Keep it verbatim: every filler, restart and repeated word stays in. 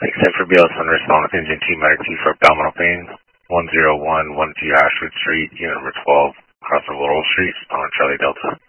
Thanks, ten for B L S on response engine two medic two for abdominal pain. one zero one one two Ashford Street, unit number twelve, across the Laurel Street, on Charlie Delta.